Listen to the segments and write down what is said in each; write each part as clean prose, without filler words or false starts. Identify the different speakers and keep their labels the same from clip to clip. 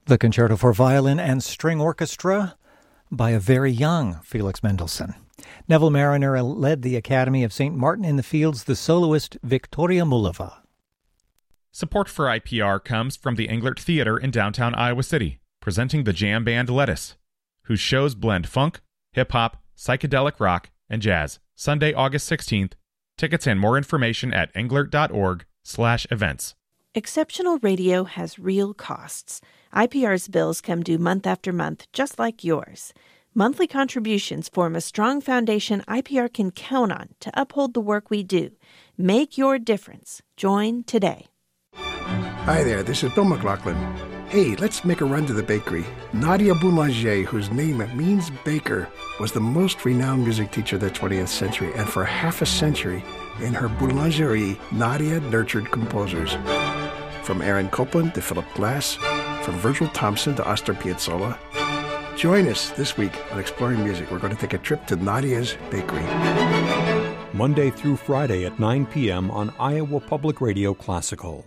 Speaker 1: The Concerto for Violin and String Orchestra by a very young Felix Mendelssohn. Neville Marriner led the Academy of St. Martin in the Fields, the soloist Victoria Mullova.
Speaker 2: Support for IPR comes from the Englert Theater in downtown Iowa City, presenting the jam band Lettuce, whose shows blend funk, hip-hop, psychedelic rock, and jazz. Sunday, August 16th. Tickets and more information at englert.org/events.
Speaker 3: Exceptional radio has real costs. IPR's bills come due month after month, just like yours. Monthly contributions form a strong foundation IPR can count on to uphold the work we do. Make your difference. Join today.
Speaker 4: Hi there, this is Bill McLaughlin. Hey, let's make a run to the bakery. Nadia Boulanger, whose name means baker, was the most renowned music teacher of the 20th century, and for half a century, in her boulangerie, Nadia nurtured composers. From Aaron Copland to Philip Glass, from Virgil Thompson to Astor Piazzolla. Join us this week on Exploring Music. We're going to take a trip to Nadia's Bakery.
Speaker 5: Monday through Friday at 9 p.m. on Iowa Public Radio Classical.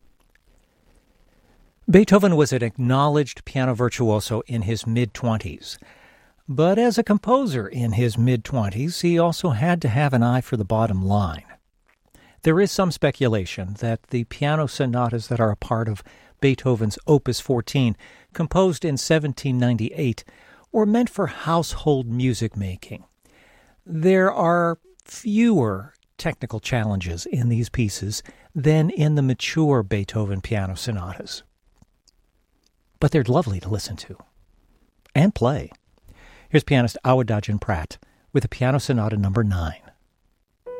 Speaker 1: Beethoven was an acknowledged piano virtuoso in his mid-20s. But as a composer in his mid-20s, he also had to have an eye for the bottom line. There is some speculation that the piano sonatas that are a part of Beethoven's Opus 14, composed in 1798, were meant for household music making. There are fewer technical challenges in these pieces than in the mature Beethoven piano sonatas. But they're lovely to listen to and play. Here's pianist Awadagin Pratt with the Piano Sonata No. 9.